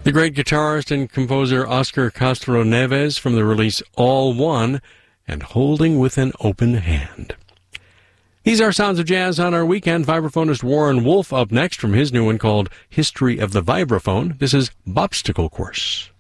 The great guitarist and composer Oscar Castro Neves from the release All One and Holding with an Open Hand. These are Sounds of Jazz on our weekend. Vibraphonist Warren Wolf up next from his new one called History of the Vibraphone. This is Bopsicle Course.